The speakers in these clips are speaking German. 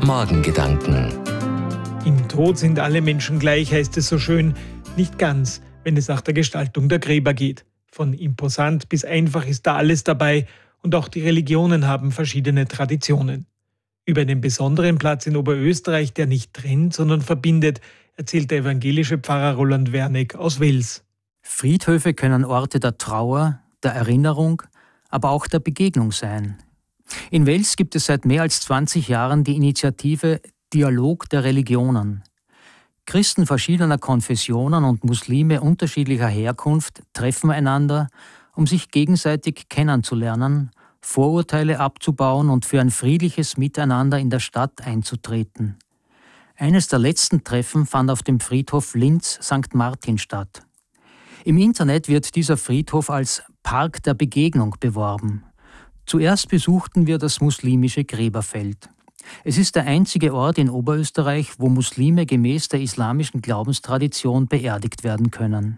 Morgengedanken. Im Tod sind alle Menschen gleich, heißt es so schön. Nicht ganz, wenn es nach der Gestaltung der Gräber geht. Von imposant bis einfach ist da alles dabei und auch die Religionen haben verschiedene Traditionen. Über einen besonderen Platz in Oberösterreich, der nicht trennt, sondern verbindet, erzählt der evangelische Pfarrer Roland Werneck aus Wels. Friedhöfe können Orte der Trauer, der Erinnerung, aber auch der Begegnung sein. In Wels gibt es seit mehr als 20 Jahren die Initiative Dialog der Religionen. Christen verschiedener Konfessionen und Muslime unterschiedlicher Herkunft treffen einander, um sich gegenseitig kennenzulernen, Vorurteile abzubauen und für ein friedliches Miteinander in der Stadt einzutreten. Eines der letzten Treffen fand auf dem Friedhof Linz-St. Martin statt. Im Internet wird dieser Friedhof als Park der Begegnung beworben. Zuerst besuchten wir das muslimische Gräberfeld. Es ist der einzige Ort in Oberösterreich, wo Muslime gemäß der islamischen Glaubenstradition beerdigt werden können.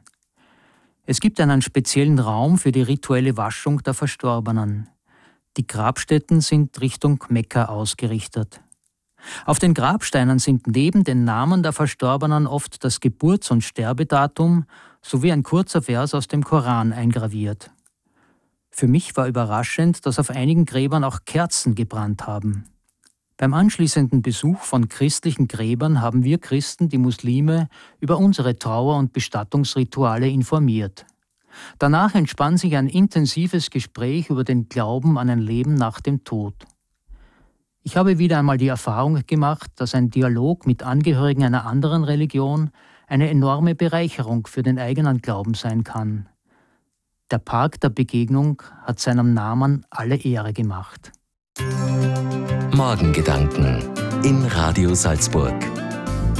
Es gibt einen speziellen Raum für die rituelle Waschung der Verstorbenen. Die Grabstätten sind Richtung Mekka ausgerichtet. Auf den Grabsteinen sind neben den Namen der Verstorbenen oft das Geburts- und Sterbedatum sowie ein kurzer Vers aus dem Koran eingraviert. Für mich war überraschend, dass auf einigen Gräbern auch Kerzen gebrannt haben. Beim anschließenden Besuch von christlichen Gräbern haben wir Christen die Muslime über unsere Trauer- und Bestattungsrituale informiert. Danach entspann sich ein intensives Gespräch über den Glauben an ein Leben nach dem Tod. Ich habe wieder einmal die Erfahrung gemacht, dass ein Dialog mit Angehörigen einer anderen Religion eine enorme Bereicherung für den eigenen Glauben sein kann. Der Park der Begegnung hat seinem Namen alle Ehre gemacht. Morgengedanken in Radio Salzburg.